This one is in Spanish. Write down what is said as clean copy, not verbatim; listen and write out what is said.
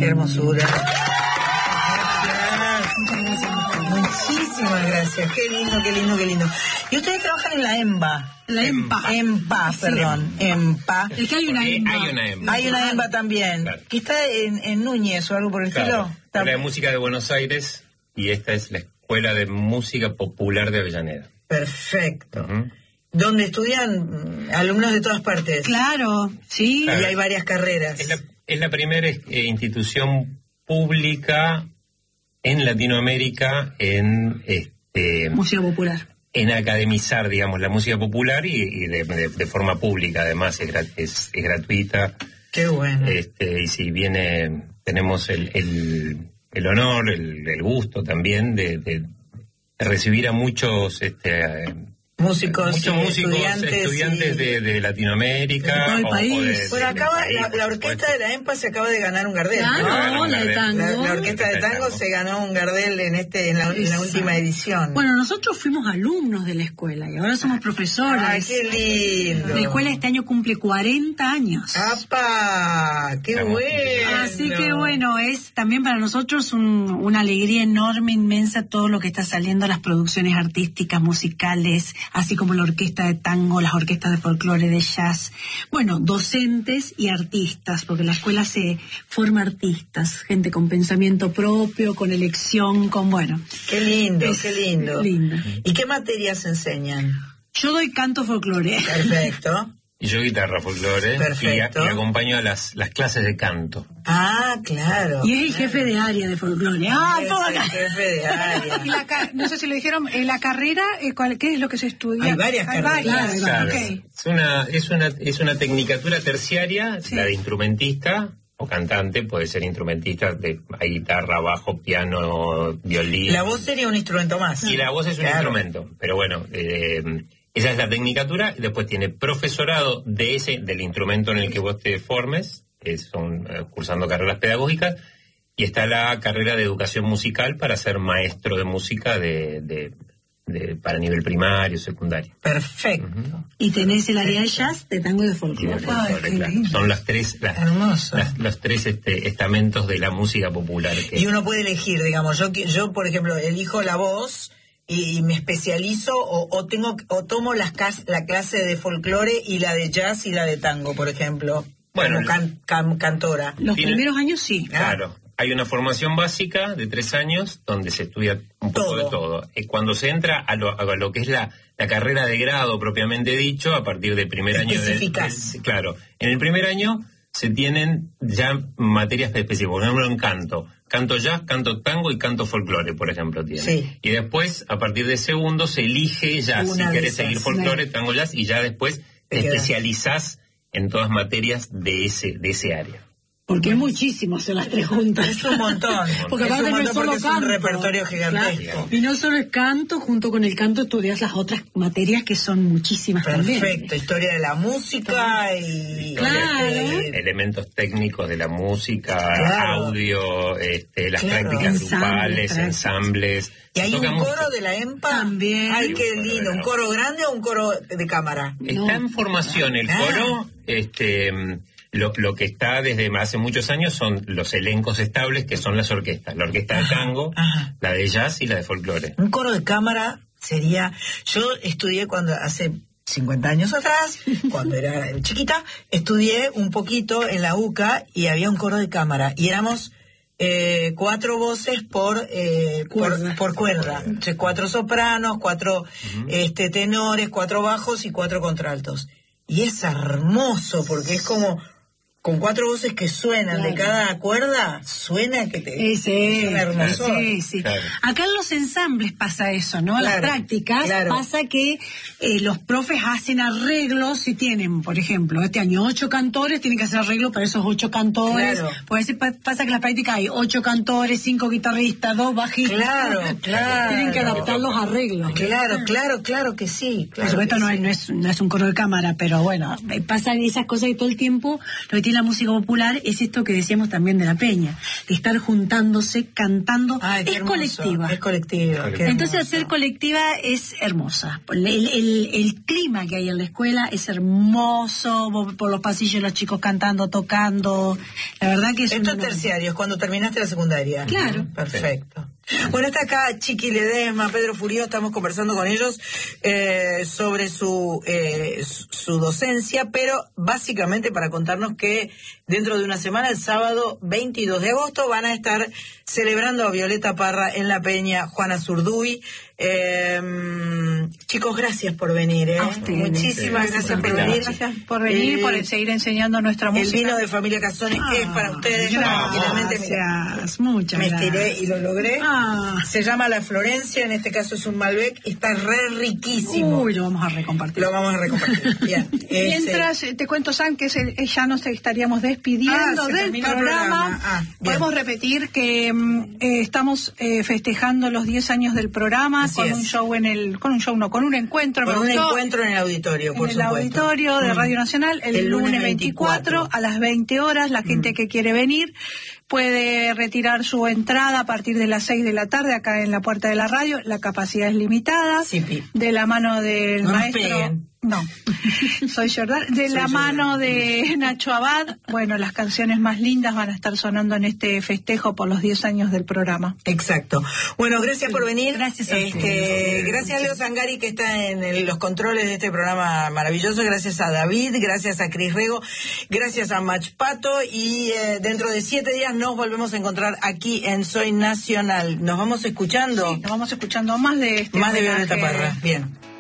Qué hermosura. Muchísimas gracias. Qué lindo, qué lindo, qué lindo. Y ustedes trabajan en la EMBA. EMPA, perdón. EMPA. Es que hay una EMBA. Hay una EMBA también. Claro. Que está en Núñez o algo por el estilo. Escuela de Música de Buenos Aires, y esta es la Escuela de Música Popular de Avellaneda. Perfecto. Donde estudian alumnos de todas partes. Claro, sí. Claro. Y hay varias carreras. Es la primera institución pública en Latinoamérica en música popular. En academizar, digamos, la música popular y de forma pública, además es gratuita. Qué bueno. Y si viene, tenemos el honor, el gusto también de recibir a muchos músicos, estudiantes de Latinoamérica, de todo el país. Bueno, la orquesta de la EMPA se acaba de ganar un Gardel. Claro, la de tango. La orquesta de tango se ganó un Gardel en la última edición. Bueno, nosotros fuimos alumnos de la escuela y ahora somos profesores. ¡Ay, qué lindo! La escuela este año cumple 40 años. ¡Apa! ¡Qué bueno! Así que bueno, es también para nosotros una alegría enorme, inmensa, todo lo que está saliendo, las producciones artísticas, musicales, así como la orquesta de tango, las orquestas de folclore, de jazz. Bueno, docentes y artistas, porque la escuela se forma artistas, gente con pensamiento propio, con elección, con bueno. Qué lindo, qué lindo. Lindo. ¿Y qué materias enseñan? Yo doy canto folclore. Perfecto. Y yo guitarra folclore. Perfecto. Y acompaño a las clases de canto. Ah, claro. Y es el jefe de área de folclore. Todo el jefe de área. Y no sé si le dijeron, la carrera, ¿qué es lo que se estudia? Hay varias carreras. Claro. Okay. Es una tecnicatura terciaria, sí. La de instrumentista o cantante, puede ser instrumentista, hay guitarra, bajo, piano, violín. La voz sería un instrumento más. Y la voz es un instrumento, pero bueno, esa es la tecnicatura, y después tiene profesorado del instrumento en el que vos te formes, que son cursando carreras pedagógicas, y está la carrera de educación musical para ser maestro de música para nivel primario, secundario. Perfecto. Y tenés el área de jazz, de tango y de folclore. Claro. Son los tres estamentos de la música popular. Y uno puede elegir, digamos, yo por ejemplo, elijo la voz y me especializo o tomo la clase de folclore y la de jazz y la de tango, por ejemplo, bueno, como cantora. Los primeros años sí. Claro. Hay una formación básica de 3 años donde se estudia un poco de todo. Cuando se entra a lo que es la carrera de grado propiamente dicho, a partir del primer año claro, en el primer año se tienen ya materias específicas, por ejemplo en canto jazz, canto tango y canto folclore, por ejemplo, tiene. Sí. Y después, a partir de segundo, se elige ya si querés seguir folclore, tango, jazz, y ya después te especializás en todas materias de ese área. Porque es muchísimo hacer las 3 juntas. Es un montón. Porque aparte no es solo canto. Es un repertorio gigantesco. Claro. Y no solo es canto, junto con el canto estudias las otras materias que son muchísimas también. Perfecto, historia de la música y... Claro. Elementos técnicos de la música, audio, las prácticas grupales, ensambles. ¿Y hay un coro de la EMPA? También. Ay, qué lindo. ¿Un coro grande o un coro de cámara? Está en formación el coro, Lo que está desde hace muchos años son los elencos estables, que son las orquestas. La orquesta de tango, la de jazz y la de folclore. Un coro de cámara sería... Yo estudié hace 50 años atrás, cuando era chiquita, estudié un poquito en la UCA y había un coro de cámara. Y éramos 4 voces por cuerda. Entonces, 4 sopranos, 4 tenores, 4 bajos y 4 contraltos. Y es hermoso porque es como... Con 4 voces que suenan de cada cuerda, suena que te... Es hermoso. Sí. Claro. Acá en los ensambles pasa eso, ¿no? Las prácticas pasa que los profes hacen arreglos si tienen, por ejemplo, este año 8 cantores, tienen que hacer arreglos para esos 8 cantores. Claro. Pues pasa que en las prácticas hay 8 cantores, 5 guitarristas, 2 bajistas. Claro. Tienen que adaptar los arreglos. Claro que sí. Por supuesto no es un coro de cámara, pero bueno, pasan esas cosas que todo el tiempo lo que tiene la música popular es esto que decíamos también de la peña, de estar juntándose, cantando. Es colectiva. Es colectiva. Entonces hacer colectiva es hermosa. El clima que hay en la escuela es hermoso, por los pasillos los chicos cantando, tocando. La verdad que es estos terciarios, cuando terminaste la secundaria. Claro. Perfecto. Bueno, está acá Chiqui Ledesma, Pedro Furio, estamos conversando con ellos sobre su docencia, pero básicamente para contarnos que dentro de una semana, el sábado 22 de agosto, van a estar celebrando a Violeta Parra en La Peña, Juana Zurduy. Chicos, gracias por venir. Muchísimas gracias por venir. Gracias por venir, por seguir enseñando nuestra música. El vino de Familia Casone es para ustedes. Gracias, muchas gracias. Me estiré y lo logré. Se llama La Florencia, en este caso es un Malbec, está re riquísimo. Uy, lo vamos a recompartir. Bien. Mientras te cuento, San, que ya nos estaríamos despidiendo del programa. Podemos repetir que estamos festejando los 10 años del programa con un encuentro. Con un encuentro en el auditorio, por supuesto. En el auditorio de Radio Nacional, el lunes 24 a las 20 horas. La gente que quiere venir puede retirar su entrada a partir de las 6 de la tarde acá en la puerta de la radio. La capacidad es limitada. Sí, de la mano del maestro. No, soy Jordán. De la mano de Nacho Abad, bueno, las canciones más lindas van a estar sonando en este festejo por los 10 años del programa. Exacto. Bueno, gracias por venir. Gracias a ustedes. Gracias a Leo Zangari, que está en los controles de este programa maravilloso. Gracias a David, gracias a Cris Rego, gracias a Mach Pato. Y dentro de 7 días nos volvemos a encontrar aquí en Soy Nacional. Nos vamos escuchando. Sí, nos vamos escuchando más de Violeta Parra. Bien.